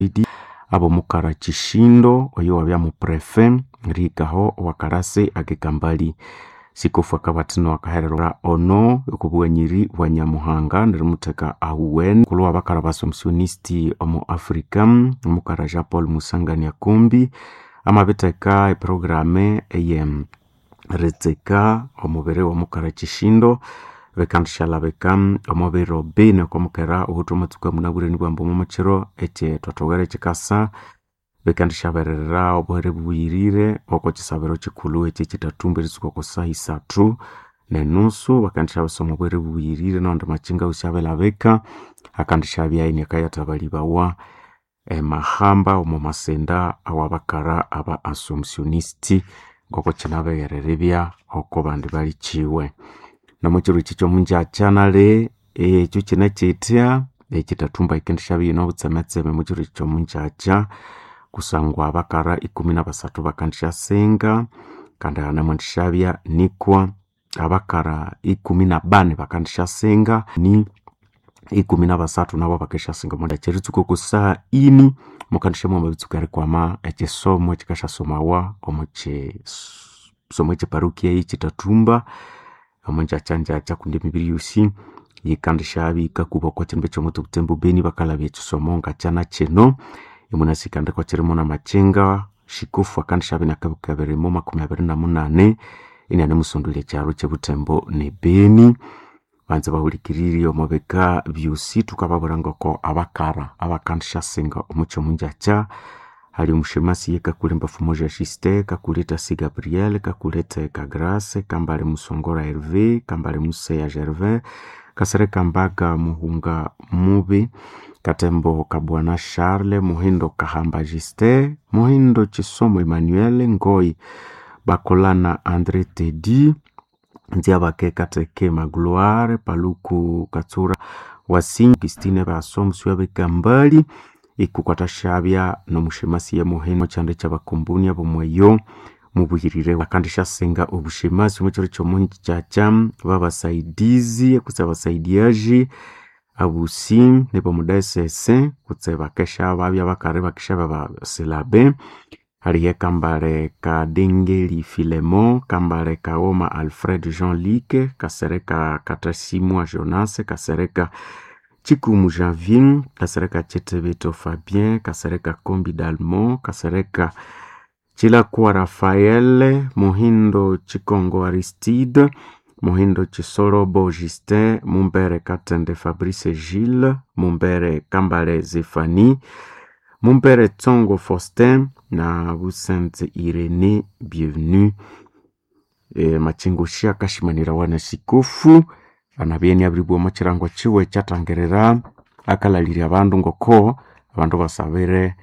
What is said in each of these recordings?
abo mukara Chishindo oyo wabya mu prefe rikaho wakarase agekambali sikofu akabatino akaherera ono okubuanyiri wa Nyamuhanga ndirimuteka ahuwen kulo abakara basomsionisti omu Africa mukara Jean Paul Musangania Kumbi amabeteka programe eye retseka omubere wa mukara Chishindo bekandishala bekam omubero bene kwa mukara obutomatuka munabureni bwambo mumukiro ete twatogere kikasa bekandishaberera obwere buyirire oko kisabero kikulu ete kitatumbe risuko kusa 3:30 bakandishabasoma obwere buyirire nonde machinga ushabela beka akandishabya ine kayatabalibawa mahamba omu masenda awabakara aba assumptionisti ngoko kinabegererebya oko bandi bali chiwe namukiro kicho munjacha nale ekyo kinakitya ekitatumba ikendishabye no butsametseme mukiro kicho munjacha kusangwa abakara 13 bakandishasenga kandi anamundishabya nikwa abakara 14 bakandishasenga ni 13 nabo bakeshasenga monda cheritsuko kusa ini mukandishamo mabitsukare kwama ekisomo kikashasomawa omuche somo cheparukia ikitatumba amunja chanja chakunde mibiri yusi yikandishabi kakuba kwa chembe chomoto kutembu beni bakalabye kisomo ngachana cheno imunasikanda kwa cheremona machenga shikufu akandishabi nakabukabere mu 28 ine anemusondule cyaro cyebutembo ne beni banze bahulikiriri omobeka byusi tukababuranga ko abakara abakandishasenga umuco munjacha hali umushemasi yekakulemba fumoja Justin kakuleta si Gabriel kakuleta Kagrace kambale musongora Hervé kambale museya Gervais kasere kambaga muhunga mubi katembo kabwana Charles muhindo kahamba Justin muhindo Chisomo Emmanuel ngoi bakolana André Tedi ndiabake kateke Magloire paluku katsura wasingi Christine basomsu yabekambali ikukwata shabya no mushemasi ya muheno cyande cy'abakumbuni abo mweyo mubugirire bakandisha senga ubushemasi mu cyo cyo mungi cyacam babasaidizi kusabasaidiaji abusim nebo mudasese kutseba kesha babya bakare bakisha baba silabe hariye kambare ka Dengeli Filemon kambare ka Oma Alfred Jean-Luc kasereka Katasimu Jonas kasereka Chikumu Janvier, kasereka Chetebeto Fabien, kasereka Kombi Dalmont, kasereka Chilakwa Raphael, Mohindo Chikongo Aristide, Mohindo Chisorobo Justin, Mumbere Katende Fabrice Gilles, Mumbere Kambale Zéphanie, Mumbere Tsongo Faustin, na Busente Irene Bienvenue, machingo shia kashimanira wana sikufu, anabieni abribu machirango chiwe chatangerera akalaliri abandu ngoko abandu basabere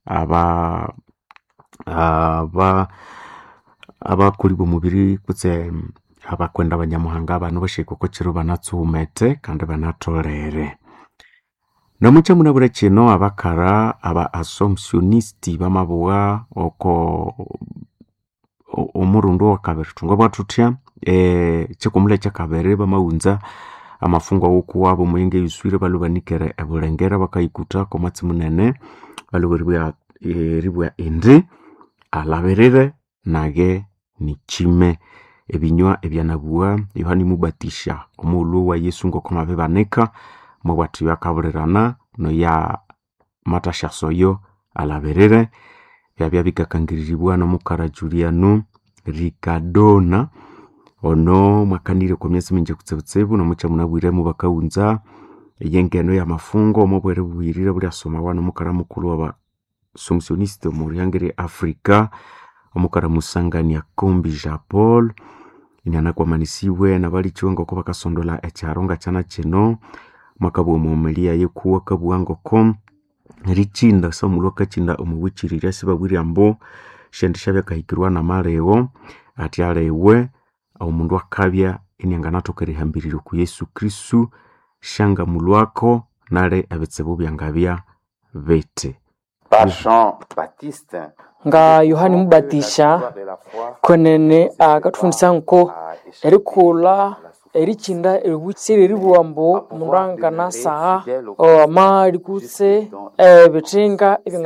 aba kulibu mubiri kutse abakwenda abanyamuhanga abantu bashiko ko kiro banatsumete kandi banatorere namucha munabura kino abakara aba assumptionisti bamabuwa oko omurundo wakabere tunga batutya chikumule chakabere bamaunza amafungo wokuwabo mwenge yuswire balubanikere eburengera bakayikuta ko matsi munene baluberibya ribwa ende alaberere nage nichime ebinywa ebyanabuwa Yohani Mubatisha omulu wa Yesu ngo koma bebaneka mu batu yakaburerana no ya matasha soyo alaberere byabya bikakangiriribwa no mukara Juliano Ricardona ono mwakanire kwa myezi minje kutsebutsebu no mucha munabwire mu bakaunza yengeno ya mafungo mobwere bwirire buri asoma wana mukara mukuru aba assumptioniste muri yangere Africa omukara Musangania Kombi Jean Paul inyana kwa manisiwe na bali chongo ko bakasondola echaronga chana cheno makabo mumelia yekuwa kabuango kom richinda samuloka chinda omuwichirira sibabwiri ambo shendishabya kahikirwa na mareo ati alewe au mundu akabya inyanganatokere hambiriro ku Yesu Kristu shanga mulwako nale abetsebo byangabya bete par Jean Baptiste nga Yohani Mubatisha konene akatufundisa nko erikula erichinda ebutsire ribuambo muranga na saa ama likutse betringa